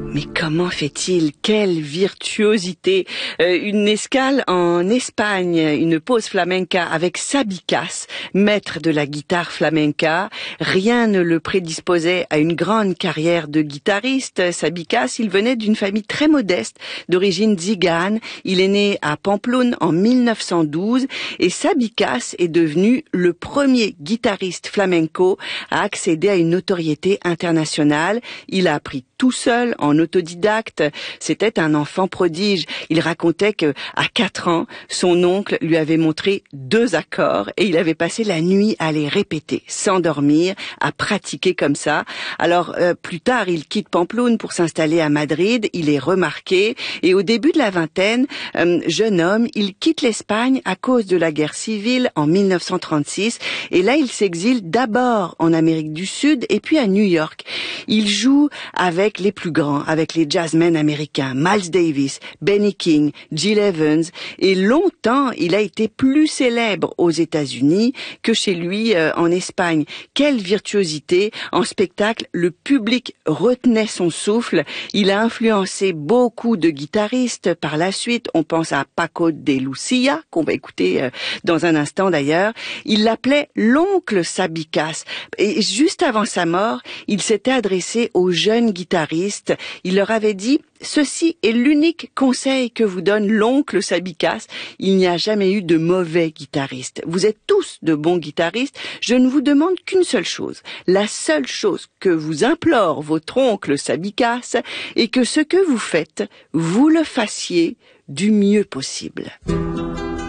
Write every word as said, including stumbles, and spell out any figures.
Mais comment fait-il? Quelle virtuosité! euh, Une escale en Espagne, une pause flamenca avec Sabicas, maître de la guitare flamenca. Rien ne le prédisposait à une grande carrière de guitariste. Sabicas, il venait d'une famille très modeste, d'origine tzigane. Il est né à Pamplona en mille neuf cent douze et Sabicas est devenu le premier guitariste flamenco à accéder à une notoriété internationale. Il a appris tout seul, en autodidacte. C'était un enfant prodige. Il racontait que, à quatre ans, son oncle lui avait montré deux accords et il avait passé la nuit à les répéter, sans dormir, à pratiquer comme ça. Alors, euh, plus tard, il quitte Pamplona pour s'installer à Madrid. Il est remarqué et au début de la vingtaine, euh, jeune homme, il quitte l'Espagne à cause de la guerre civile en mille neuf cent trente-six et là, il s'exile d'abord en Amérique du Sud et puis à New York. Il joue avec les plus grands, avec les jazzmen américains, Miles Davis, Benny King, Gil Evans, et longtemps il a été plus célèbre aux États-Unis que chez lui euh, en Espagne. Quelle virtuosité! En spectacle, le public retenait son souffle. Il a influencé beaucoup de guitaristes par la suite. On pense à Paco de Lucia, qu'on va écouter euh, dans un instant d'ailleurs. Il l'appelait l'oncle Sabicas. Et juste avant sa mort, il s'était adressé aux jeunes guitaristes. Il leur avait dit « Ceci est l'unique conseil que vous donne l'oncle Sabicas. Il n'y a jamais eu de mauvais guitaristes. Vous êtes tous de bons guitaristes. Je ne vous demande qu'une seule chose. La seule chose que vous implore votre oncle Sabicas est que ce que vous faites, vous le fassiez du mieux possible. »